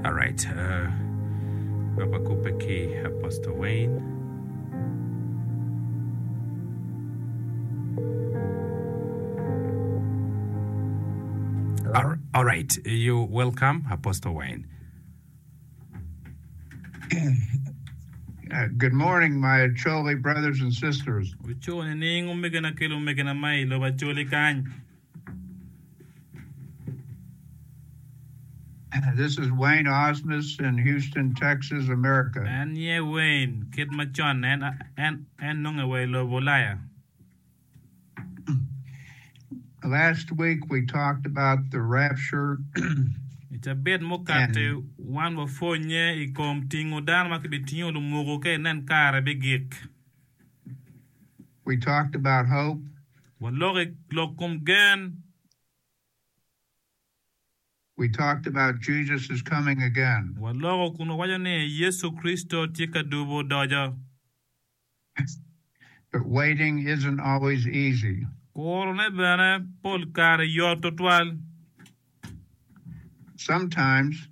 All right. Babakupeki, Apostle Wayne. All right. You're welcome, Apostle Wayne. Good morning, my Choli brothers and sisters. This is Wayne Osmus in Houston, Texas, America. And yeah, Wayne, kid Machon and Nungaway Lobolaya. Last week we talked about the rapture. It's a bit more to one of 4 years, it come tingo down, Makibitinho, the Muroke, and then Kara Big. We talked about hope. What Loric Locum Gan. We talked about Jesus is coming again. What Loro Kunawayane, Yesu Christo, Tika Dubo Dodger. But waiting isn't always easy. Sometimes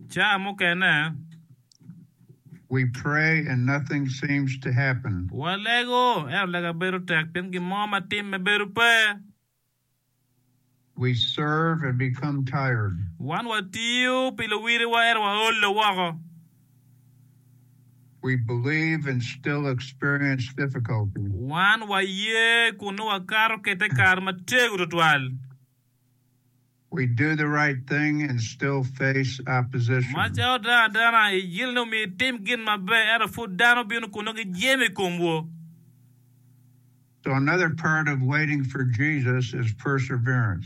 we pray and nothing seems to happen. We serve and become tired. We believe and still experience difficulty. We do the right thing and still face opposition. So another part of waiting for Jesus is perseverance.